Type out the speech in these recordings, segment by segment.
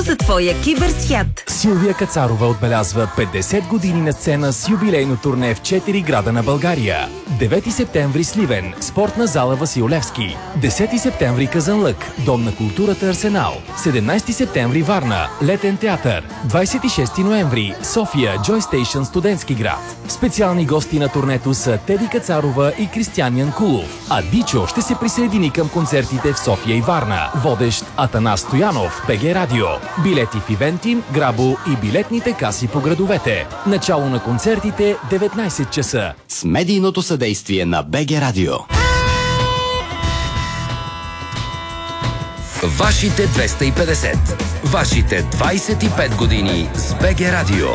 за твоя киберсвят. Силвия Кацарова отбелязва 50 години на сцена с юбилейно турне в 4 града на България. 9 септември Сливен, спортна зала Васил Левски. 10 септември Казанлък, Дом на културата Арсенал. 17 септември Варна, Летен театър. 26 ноември София, Joy Station, студентски град. Специални гости на турнето са Теди Кацарова и Кристиян Янкулов. А Дичо ще се присъедини към концертите в София и Варна. Водещ Атанас Стоянов, БГ Радио. Билети в Ивентим, Грабо и билетните каси по градовете. Начало на концертите 19 часа. С медийното съдействие на БГ Радио. Вашите 250. Вашите 25 години с БГ Радио.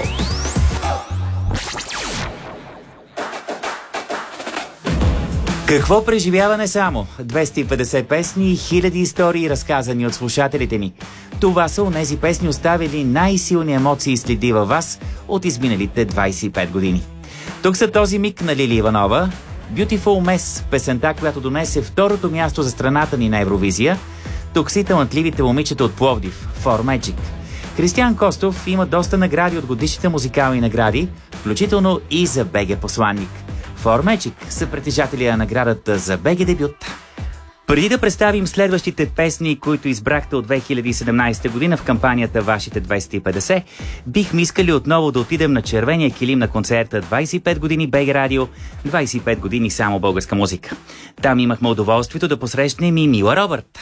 Какво преживяване само? 250 песни и хиляди истории, разказани от слушателите ни. Това са онези песни, оставили най-силни емоции и следи във вас от изминалите 25 години. Тук са този миг на Лили Иванова, Beautiful Mess, песента, която донесе второто място за страната ни на Евровизия. Тук са и талантливите момичета от Пловдив, For Magic. Кристиян Костов има доста награди от годишните музикални награди, включително и за БГ посланник. For Magic са притежатели на наградата за БГ дебют. Преди да представим следващите песни, които избрахте от 2017 година в кампанията Вашите 250, бихме искали отново да отидем на червения килим на концерта 25 години БГ Радио, 25 години само българска музика. Там имахме удоволствието да посрещнем и Мила Робърт.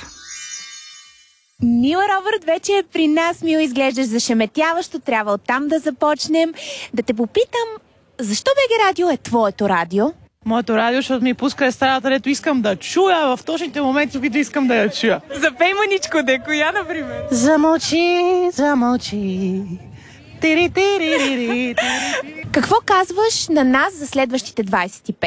Мила Робърт вече е при нас. Мила, изглеждаш зашеметяващо. Трябва оттам да започнем. Да те попитам, защо БГ Радио е твоето радио? Моето радио, защото ми пуска естрадата, където искам да чуя в точните моменти, в които искам да я чуя. Запей маничко, де коя, например? Замълчи, замълчи. Какво казваш на нас за следващите 25?